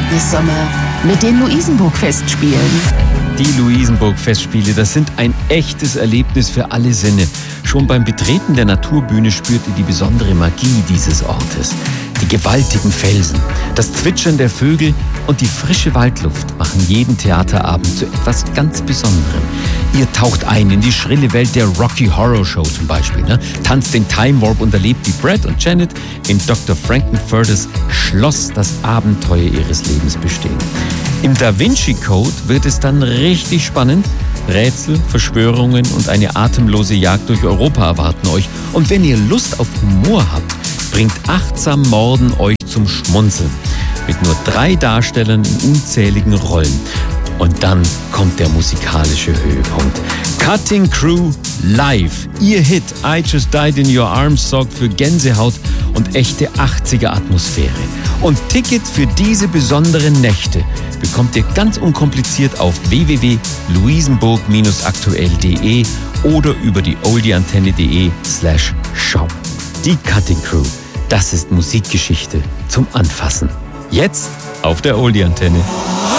Ereignis-Sommer mit den Luisenburg-Festspielen. Die Luisenburg-Festspiele, das sind ein echtes Erlebnis für alle Sinne. Schon beim Betreten der Naturbühne spürt ihr die besondere Magie dieses Ortes. Die gewaltigen Felsen, das Zwitschern der Vögel und die frische Waldluft machen jeden Theaterabend zu etwas ganz Besonderem. Ihr taucht ein in die schrille Welt der Rocky Horror Show zum Beispiel, tanzt den Time Warp und erlebt wie Brad und Janet in Dr. Frankenfurters Schloss das Abenteuer ihres Lebens bestehen. Im Da Vinci Code wird es dann richtig spannend. Rätsel, Verschwörungen und eine atemlose Jagd durch Europa erwarten euch. Und wenn ihr Lust auf Humor habt, bringt Achtsam Morden euch zum Schmunzeln. Mit nur 3 Darstellern in unzähligen Rollen. Und dann kommt der musikalische Höhepunkt. Cutting Crew live. Ihr Hit I Just Died in Your Arms sorgt für Gänsehaut und echte 80er-Atmosphäre. Und Tickets für diese besonderen Nächte bekommt ihr ganz unkompliziert auf www.luisenburg-aktuell.de oder über die oldieantenne.de/shop. Die Cutting Crew, das ist Musikgeschichte zum Anfassen. Jetzt auf der Oldie-Antenne.